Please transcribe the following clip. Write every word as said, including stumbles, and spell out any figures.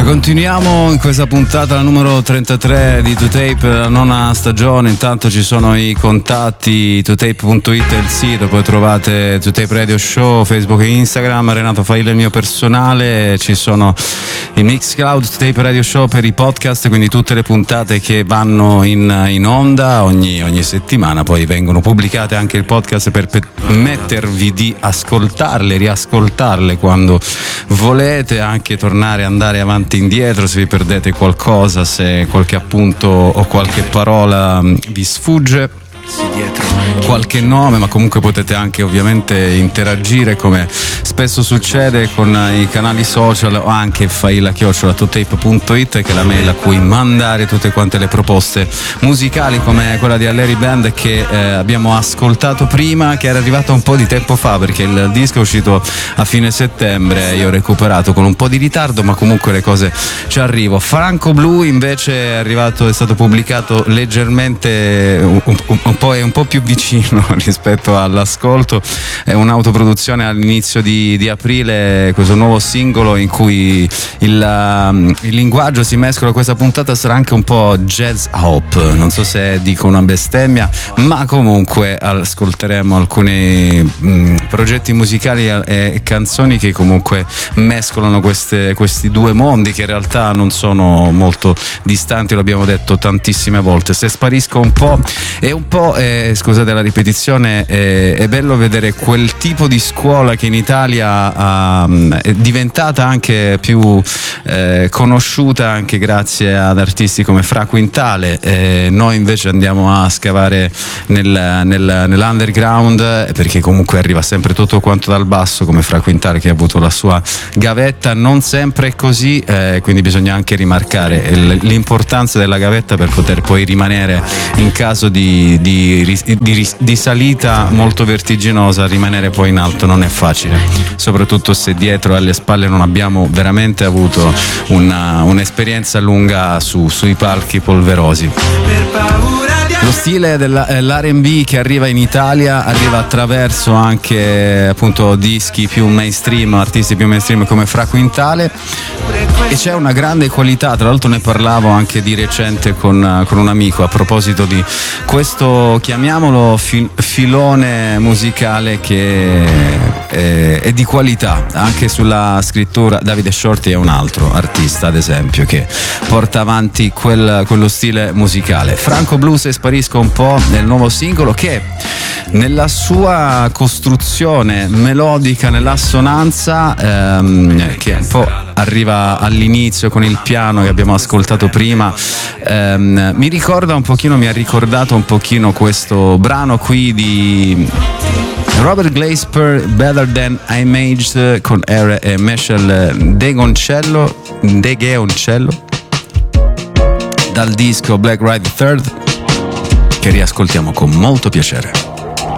Continuiamo in questa puntata, la numero trentatré di To Tape, la nona stagione. Intanto ci sono i contatti, to tape punto it è il sito, poi trovate To Tape Radio Show, Facebook e Instagram, Renato Failla il mio personale, ci sono i Mixcloud, To Tape Radio Show per i podcast, quindi tutte le puntate che vanno in, in onda ogni, ogni settimana, poi vengono pubblicate anche il podcast per permettervi di ascoltarle, riascoltarle quando volete, anche tornare, andare avanti indietro se vi perdete qualcosa, se qualche appunto o qualche parola vi sfugge, qualche nome, ma comunque potete anche ovviamente interagire come spesso succede con i canali social o anche failla chiocciola to tape punto it, che è la mail a cui mandare tutte quante le proposte musicali come quella di Larry Band che eh, abbiamo ascoltato prima, che era arrivata un po' di tempo fa perché il disco è uscito a fine settembre, io ho recuperato con un po' di ritardo, ma comunque le cose ci arrivo. Franco Blue invece è arrivato, è stato pubblicato leggermente un, un, un po' è un po' più vicino rispetto all'ascolto, è un'autoproduzione all'inizio di, di aprile, questo nuovo singolo in cui il, um, il linguaggio si mescola. Questa puntata sarà anche un po' jazz hop, non so se dico una bestemmia, ma comunque ascolteremo alcuni mh, progetti musicali e canzoni che comunque mescolano queste, questi due mondi che in realtà non sono molto distanti, lo abbiamo detto tantissime volte. Se sparisco un po' è un po' eh, scusate la ripetizione, eh, è bello vedere quel tipo di scuola che in Italia ha, è diventata anche più eh, conosciuta anche grazie ad artisti come Fra Quintale. Eh, noi invece andiamo a scavare nel, nel, nell'underground, perché comunque arriva sempre tutto quanto dal basso, come Fra Quintale che ha avuto la sua gavetta. Non sempre è così, eh, quindi bisogna anche rimarcare l'importanza della gavetta per poter poi rimanere in caso di, di, di, di salita molto vertiginosa. Rimanere poi in alto non è facile, soprattutto se dietro alle spalle non abbiamo veramente avuto una, un'esperienza lunga su, sui palchi polverosi. Lo stile dell'R and B che arriva in Italia arriva attraverso anche appunto dischi più mainstream, artisti più mainstream come Fra Quintale, e c'è una grande qualità. Tra l'altro ne parlavo anche di recente con, con un amico a proposito di questo, chiamiamolo fil- filone musicale che è, è di qualità anche sulla scrittura. Davide Shorty è un altro artista ad esempio che porta avanti quel, quello stile musicale. Franco Blues e sparisco un po' nel nuovo singolo che nella sua costruzione melodica, nell'assonanza ehm, che un po' arriva all'inizio con il piano che abbiamo ascoltato prima, ehm, mi ricorda un pochino, mi ha ricordato un pochino questo brano qui di Robert Glasper, Better Than I'm Aged, con R e Michel Degoncello, Degeoncello, dal disco Black Ride Third, che riascoltiamo con molto piacere.